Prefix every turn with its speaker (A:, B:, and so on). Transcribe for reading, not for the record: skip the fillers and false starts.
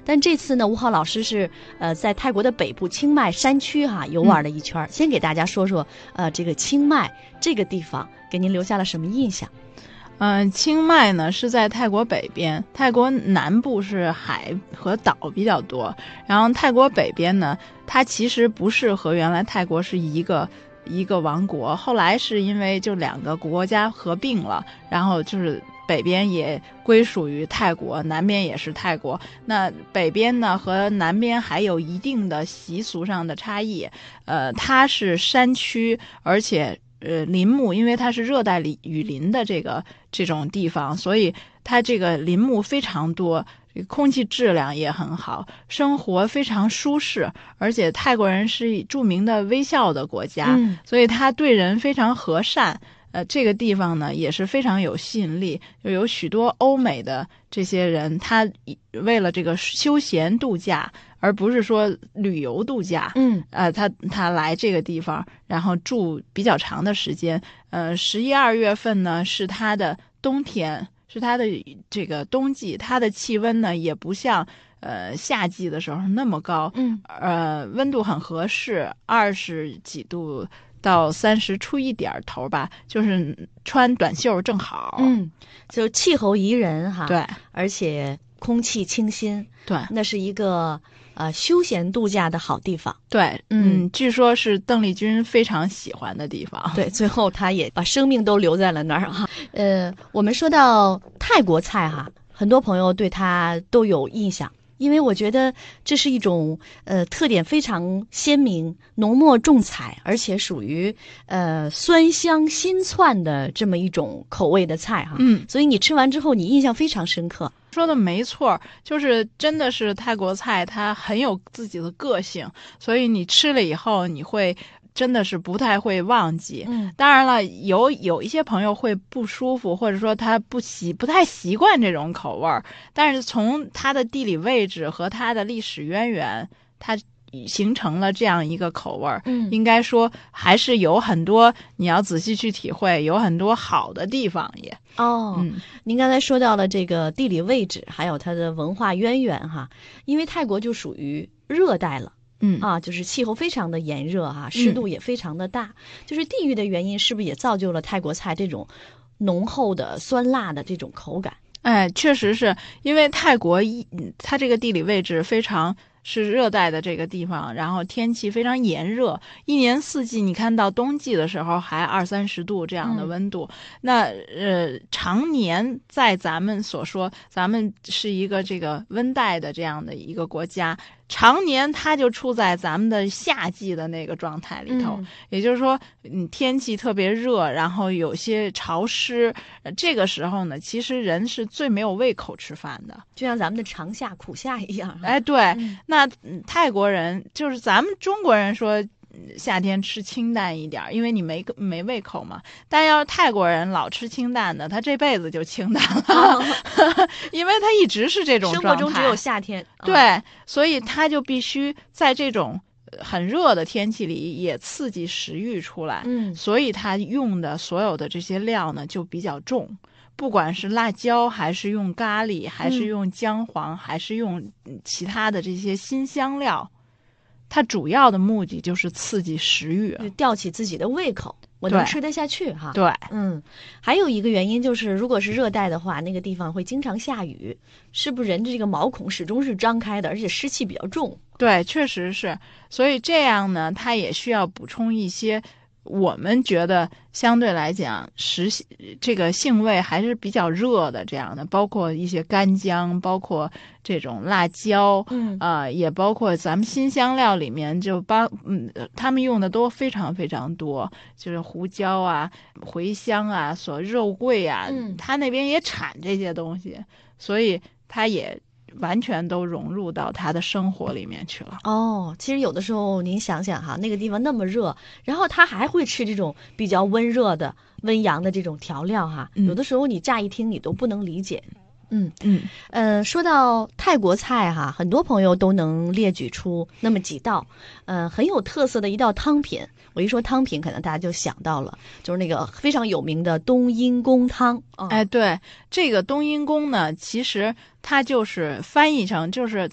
A: 但这次呢，吴昊老师是在泰国的北部清迈山区游玩了一圈。先给大家说说这个清迈这个地方给您留下了什么印象？
B: 清迈呢是在泰国北边，泰国南部是海和岛比较多，然后泰国北边呢，它其实不是和原来泰国是一个王国，后来是因为就2个国家合并了，然后就是北边也归属于泰国，南边也是泰国。那北边呢和南边还有一定的习俗上的差异，它是山区，而且林木，因为它是热带雨林的这种地方，所以它这个林木非常多，空气质量也很好，生活非常舒适，而且泰国人是著名的微笑的国家，所以他对人非常和善。这个地方呢也是非常有吸引力，就有许多欧美的这些人，他为了这个休闲度假，而不是说旅游度假，他来这个地方，然后住比较长的时间。11、2月份呢是他的冬天，是它的这个冬季，它的气温呢也不像夏季的时候那么高，温度很合适，20几度到30出一点头吧，就是穿短袖正好。
A: 就气候宜人哈，
B: 对，
A: 而且空气清新，
B: 对，
A: 那是一个休闲度假的好地方。
B: 对，据说是邓丽君非常喜欢的地方。
A: 对，最后她也把生命都留在了那儿哈。我们说到泰国菜哈，很多朋友对它都有印象。因为我觉得这是一种特点非常鲜明、浓墨重彩，而且属于酸香辛窜的这么一种口味的菜哈。所以你吃完之后，你印象非常深刻。
B: 说的没错，就是真的是泰国菜，它很有自己的个性，所以你吃了以后，你会真的是不太会忘记。当然了，有一些朋友会不舒服，或者说他不太习惯这种口味儿，但是从它的地理位置和它的历史渊源，它形成了这样一个口味儿。应该说还是有很多你要仔细去体会，有很多好的地方也。
A: 您刚才说到了这个地理位置，还有它的文化渊源哈，因为泰国就属于热带了。就是气候非常的炎热哈，湿度也非常的大，就是地域的原因，是不是也造就了泰国菜这种浓厚的酸辣的这种口感？
B: 确实是因为泰国它这个地理位置非常是热带的这个地方，然后天气非常炎热，一年四季你看到冬季的时候还20-30度这样的温度。那常年在咱们所说，咱们是一个这个温带的这样的一个国家，常年它就处在咱们的夏季的那个状态里头，也就是说天气特别热，然后有些潮湿，这个时候呢其实人是最没有胃口吃饭的，
A: 就像咱们的长夏苦夏一样。
B: 对，那泰国人就是咱们中国人说夏天吃清淡一点，因为你没胃口嘛。但要是泰国人老吃清淡的，他这辈子就清淡了，因为他一直是这种状态，
A: 生活中只有夏天。
B: 对，所以他就必须在这种很热的天气里也刺激食欲出来。所以他用的所有的这些料呢就比较重，不管是辣椒还是用咖喱还是用姜黄还是用其他的这些辛香料，它主要的目的就是刺激食欲，
A: 吊起自己的胃口，我能吃得下去哈。
B: 对，
A: 还有一个原因就是，如果是热带的话，那个地方会经常下雨，是不是人的这个毛孔始终是张开的，而且湿气比较重？
B: 对，确实是。所以这样呢，它也需要补充一些我们觉得相对来讲这个性味还是比较热的这样的，包括一些干姜，包括这种辣椒，也包括咱们辛香料里面他们用的都非常非常多，就是胡椒啊、茴香啊、肉桂啊，他那边也产这些东西，所以他也完全都融入到他的生活里面去了。
A: 其实有的时候您想想哈，那个地方那么热，然后他还会吃这种比较温热的温阳的这种调料哈，有的时候你乍一听你都不能理解。说到泰国菜哈，很多朋友都能列举出那么几道很有特色的一道汤品。我一说汤品，可能大家就想到了，就是那个非常有名的冬阴功汤。
B: 对，这个冬阴功呢，其实它就是翻译成就是